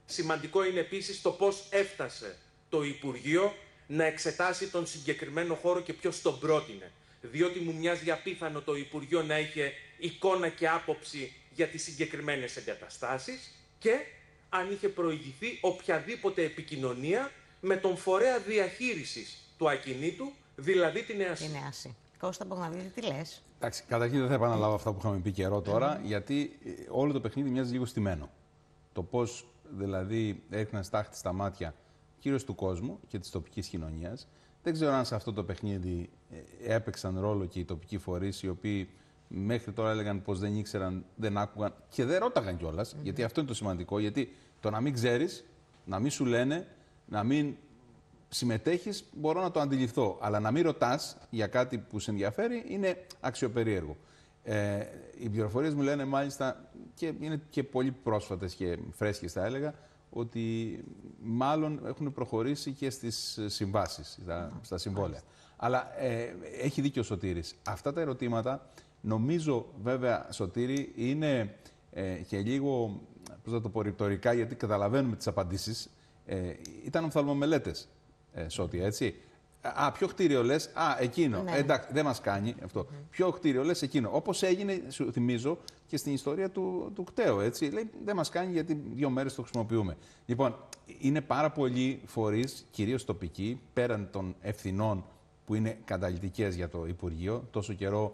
Σημαντικό είναι επίσης το πώς έφτασε το Υπουργείο να εξετάσει τον συγκεκριμένο χώρο και ποιος τον πρότεινε. Διότι μου μοιάζει απίθανο το Υπουργείο να είχε εικόνα και άποψη για τις συγκεκριμένες εγκαταστάσεις και αν είχε προηγηθεί οποιαδήποτε επικοινωνία με τον φορέα διαχείρισης του ακινήτου, δηλαδή την ΕΑΣΥ. Την ΕΑΣΥ. Κώστα Μπογδανίδη, τι λες? Εντάξει, καταρχήν δεν θα επαναλάβω αυτά που είχαμε πει καιρό τώρα, γιατί όλο το παιχνίδι μοιάζει λίγο στημένο. Το πώς δηλαδή έριχναν στάχτη στα μάτια κυρίως του κόσμου και της τοπικής κοινωνίας. Δεν ξέρω αν σε αυτό το παιχνίδι έπαιξαν ρόλο και οι τοπικοί φορείς, οι οποίοι μέχρι τώρα έλεγαν πως δεν ήξεραν, δεν άκουγαν και δεν ρώταγαν κιόλας, γιατί αυτό είναι το σημαντικό. Γιατί το να μην ξέρεις, να μην σου λένε, να μην συμμετέχεις, μπορώ να το αντιληφθώ. Αλλά να μην ρωτάς για κάτι που σε ενδιαφέρει είναι αξιοπερίεργο. Οι πληροφορίες μου λένε μάλιστα, και είναι και πολύ πρόσφατες και φρέσκες θα έλεγα, ότι μάλλον έχουν προχωρήσει και στις συμβάσεις, στα συμβόλαια. Αλλά έχει δίκιο ο Σωτήρης. Αυτά τα ερωτήματα, νομίζω βέβαια, Σωτήρη, είναι και λίγο, πώς θα το πω, ρητορικά, γιατί καταλαβαίνουμε τις απαντήσεις. Ήταν οφθαλμομελέτες, Σώτη, έτσι. Ποιο κτίριο λες, εκείνο. Ναι. Εντάξει, δεν μας κάνει αυτό. Ποιο κτίριο λες, εκείνο. Όπως έγινε, σου θυμίζω, και στην ιστορία του κταίου, έτσι. Λέει, δεν μας κάνει γιατί 2 μέρες το χρησιμοποιούμε. Λοιπόν, είναι πάρα πολλοί φορείς, κυρίως τοπικοί, πέραν των ευθυνών που είναι καταλυτικές για το Υπουργείο. Τόσο καιρό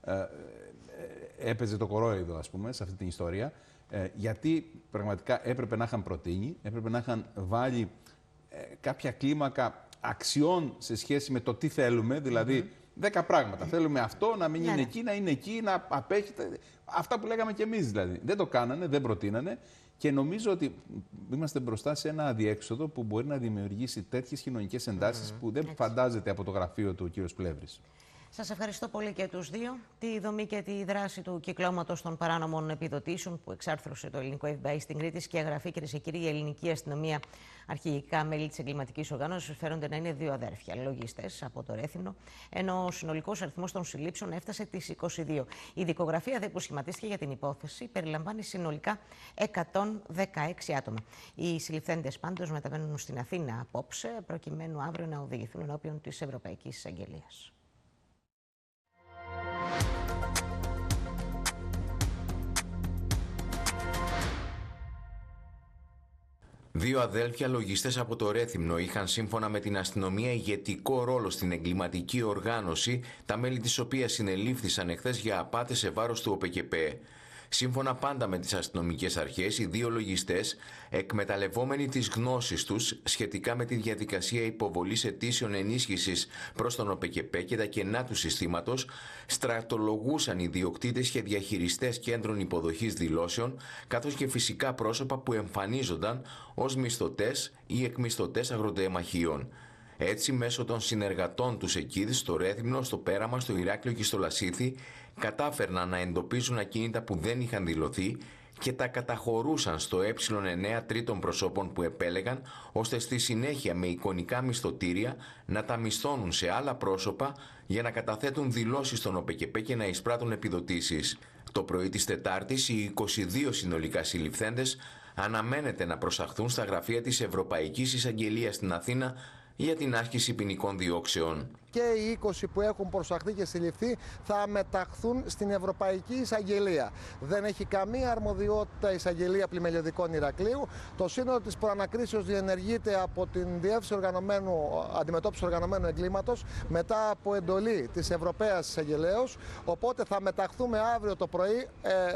έπαιζε το κορόιδο, ας πούμε, σε αυτή την ιστορία. Γιατί πραγματικά έπρεπε να είχαν προτείνει, έπρεπε να είχαν βάλει κάποια κλίμακα αξιών σε σχέση με το τι θέλουμε, δηλαδή 10 πράγματα. Θέλουμε αυτό, να μην είναι εκεί, να είναι εκεί, να απέχει. Αυτά που λέγαμε κι εμείς δηλαδή. Δεν το κάνανε, δεν προτείνανε και νομίζω ότι είμαστε μπροστά σε ένα αδιέξοδο που μπορεί να δημιουργήσει τέτοιες κοινωνικές εντάσεις που δεν φαντάζεται από το γραφείο του κ. Πλεύρης. Σας ευχαριστώ πολύ και τους δύο. Τη δομή και τη δράση του κυκλώματος των παράνομων επιδοτήσεων που εξάρθρωσε το ελληνικό FBI στην Κρήτη σκιαγραφεί, κυρίες και κύριοι, η ελληνική αστυνομία. Αρχηγικά μέλη της εγκληματικής οργάνωσης φέρονται να είναι 2 αδέρφια, λογιστές από το Ρέθυμνο, ενώ ο συνολικός αριθμός των συλλήψεων έφτασε τις 22. Η δικογραφία που σχηματίστηκε για την υπόθεση περιλαμβάνει συνολικά 116 άτομα. Οι συλληφθέντες πάντως μεταβαίνουν στην Αθήνα απόψε, προκειμένου αύριο να οδηγηθούν ενώπιον της Ευρωπαϊκής Εισαγγελίας. 2 αδέλφια λογιστές από το Ρέθυμνο είχαν σύμφωνα με την αστυνομία ηγετικό ρόλο στην εγκληματική οργάνωση, τα μέλη της οποίας συνελήφθησαν εχθές για απάτες σε βάρος του ΟΠΕΚΕΠΕ. Σύμφωνα πάντα με τις αστυνομικές αρχές, οι 2 λογιστές, εκμεταλλευόμενοι τις γνώσεις τους σχετικά με τη διαδικασία υποβολής αιτήσεων ενίσχυσης προς τον ΟΠΕΚΕΠΕ και τα κενά του συστήματος, στρατολογούσαν ιδιοκτήτες και διαχειριστές κέντρων υποδοχής δηλώσεων, καθώς και φυσικά πρόσωπα που εμφανίζονταν ως μισθωτές ή εκμισθωτές αγροτεμαχίων. Έτσι, μέσω των συνεργατών τους εκεί, στο Ρέθυμνο, στο Πέραμα, στο Ηράκλειο και στο Λασίθι, κατάφερναν να εντοπίζουν ακίνητα που δεν είχαν δηλωθεί και τα καταχωρούσαν στο ε9 τρίτων προσώπων που επέλεγαν, ώστε στη συνέχεια με εικονικά μισθωτήρια να τα μισθώνουν σε άλλα πρόσωπα για να καταθέτουν δηλώσεις στον ΟΠΕΚΕΠΕ και να εισπράττουν επιδοτήσεις. Το πρωί της Τετάρτης, οι 22 συνολικά συλληφθέντες αναμένεται να προσαχθούν στα γραφεία της Ευρωπαϊκής Εισαγγελίας στην Αθήνα για την άσκηση ποινικών διώξεων. Και οι 20 που έχουν προσαχθεί και συλληφθεί θα μεταχθούν στην Ευρωπαϊκή Εισαγγελία. Δεν έχει καμία αρμοδιότητα η Εισαγγελία Πλημελιωδικών Ηρακλείου. Το σύνολο της προανακρίσεως διενεργείται από την Διεύθυνση Αντιμετώπισης Οργανωμένου Εγκλήματος μετά από εντολή της Ευρωπαίας Εισαγγελέως. Οπότε θα μεταχθούμε αύριο το πρωί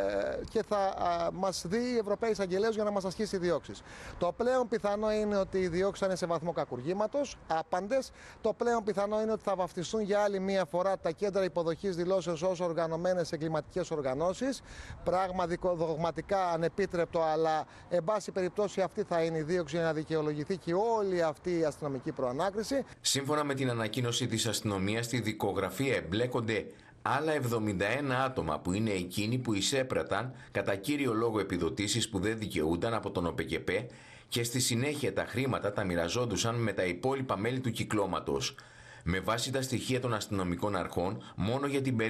και θα μας δει η Ευρωπαϊκή Εισαγγελέως για να μας ασκήσει διώξεις. Το πλέον πιθανό είναι ότι οι διώξεις είναι σε βαθμό κακουργήματος, άπαντες. Το πλέον πιθανό είναι ότι θα βαφτιστούν για άλλη μία φορά τα κέντρα υποδοχής δηλώσεως ως οργανωμένες εγκληματικές οργανώσεις. Πράγμα δογματικά ανεπίτρεπτο, αλλά εν πάση περιπτώσει αυτή θα είναι η δίωξη για να δικαιολογηθεί και όλη αυτή η αστυνομική προανάκριση. Σύμφωνα με την ανακοίνωση της αστυνομίας, στη δικογραφία εμπλέκονται άλλα 71 άτομα που είναι εκείνοι που εισέπραταν κατά κύριο λόγο επιδοτήσεις που δεν δικαιούνταν από τον ΟΠΕΚΕΠΕ και στη συνέχεια τα χρήματα τα μοιραζόντουσαν με τα υπόλοιπα μέλη του κυκλώματος. Με βάση τα στοιχεία των αστυνομικών αρχών, μόνο για την